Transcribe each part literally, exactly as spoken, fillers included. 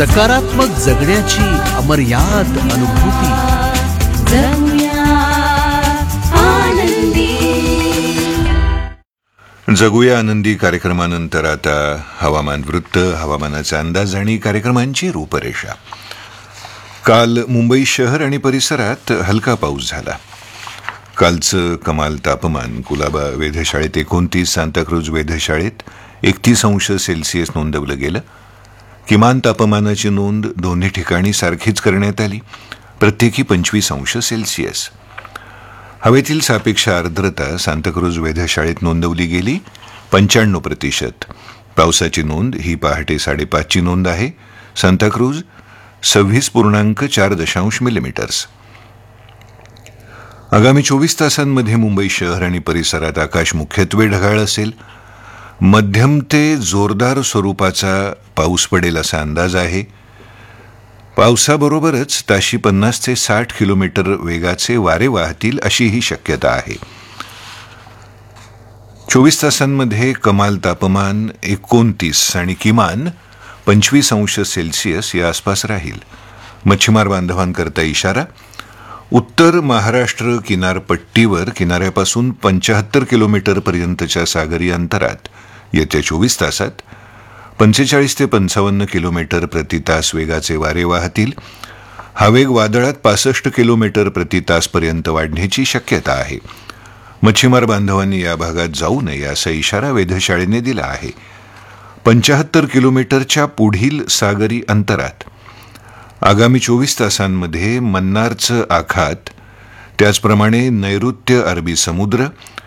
सकारात्मक जगण्याची अमर्याद अनुभूती. जगूया आनंदी. जगूया आनंदी कार्यक्रमानंतर आता हवामान वृत्त, हवामानाचा अंदाज आणि कार्यक्रमांची रूपरेषा. काल मुंबई शहर आणि परिसरात हलका पाऊस झाला. कालचं कमाल तापमान कुलाबा वेधशाळेत एकोणतीस, सांताक्रूज वेधशाळेत एकतीस अंश सेल्सिअस नोंदवलं गेलं. किमान तापमानाची नोंद दोन्ही ठिकाणी सारखीच करण्यात आली, प्रत्येकी पंचवीस अंश सेल्सिअस. हवेतील सापेक्ष आर्द्रता सांताक्रूज वेधशाळेत नोंदवली गेली पंच्याण्णव प्रतिशत. पावसाची नोंद ही पहाटे साडेपाचची नोंद आहे. सांताक्रूज सव्वीस पूर्णांक चार दशांश मिलीमीटर्स. आगामी चोवीस तासांमध्ये मुंबई शहर आणि परिसरात आकाश मुख्यत्वे ढगाळ असेल. मध्यम ते जोरदार स्वरूपाचा पाऊस पडेल असा अंदाज आहे. पावसाबरोबरच ताशी पन्नास ते साठ किलोमीटर वेगाचे वारे वाहतील अशीही शक्यता आहे. चोवीस तासांमध्ये कमाल तापमान एकोणतीस आणि किमान पंचवीस अंश सेल्सिअस या आसपास राहील. मच्छीमार बांधवांकरता इशारा. उत्तर महाराष्ट्र किनारपट्टीवर किनाऱ्यापासून पंच्याहत्तर किलोमीटर पर्यंतच्या सागरी अंतरात येत्या चोवीस तासात पंचेचाळीस ते पंचावन्न किलोमीटर प्रति तास वेगाचे वारे वाहतील. हा वेग वादळात पासष्ट किलोमीटर प्रति तासपर्यंत वाढण्याची शक्यता आहे. मच्छीमार बांधवांनी या भागात जाऊ नये असा इशारा वेधशाळेने दिला आहे. पंच्याहत्तर किलोमीटरच्या पुढील सागरी अंतरात आगामी चोवीस तासांमध्ये मन्नारचं आखात, त्याचप्रमाणे नैऋत्य अरबी समुद्र,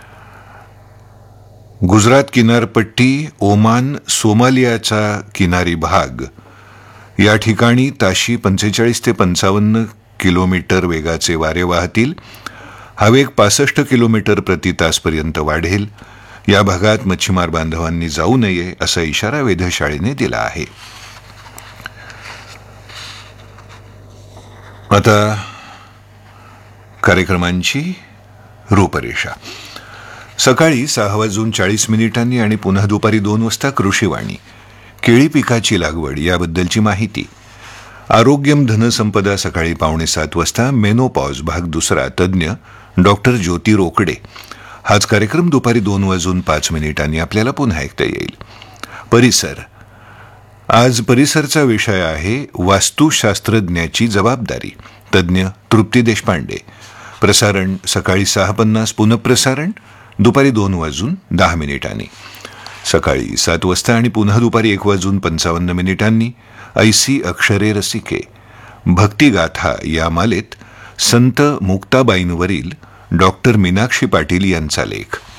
गुजरात किनारपट्टी, ओमान, सोमालियाचा किनारी भाग या ठिकाणी ताशी पंचेचाळीस ते पंचावन्न किलोमीटर वेगाचे वारे वाहतील. हा वेग पासष्ट किलोमीटर प्रति तासपर्यंत वाढेल. या भागात मच्छीमार बांधवांनी जाऊ नये असा इशारा वेधशाळेने दिला आहे. आता कार्यक्रमांची रूपरेषा. सकाळी सहा वाजून चाळीस मिनिटांनी आणि पुन्हा दुपारी दोन वाजता कृषीवाणी, केळी पिकाची लागवड याबद्दलची माहिती. आरोग्यम धनसंपदा सकाळी पावणे सात वाजता. मेनोपॉज भाग दुसरा, तज्ज्ञ डॉक्टर ज्योती रोकडे. हाच कार्यक्रम दुपारी दोन वाजून पाच मिनिटांनी आपल्याला पुन्हा ऐकता येईल. परिसर. आज परिसरचा विषय आहे वास्तुशास्त्रज्ञाची जबाबदारी. तज्ज्ञ तृप्ती देशपांडे. प्रसारण सकाळी सहा पन्नास, पुनःप्रसारण दुपारी दोन वाजून दहा मिनिटांनी. सकाळी सात वाजता आणि पुन्हा दुपारी एक वाजून पंचावन्न मिनिटांनी ऐसी अक्षरे रसिके, भक्तिगाथा या मालेत संत मुक्ताबाईंवरील डॉक्टर मीनाक्षी पाटील यांचा लेख.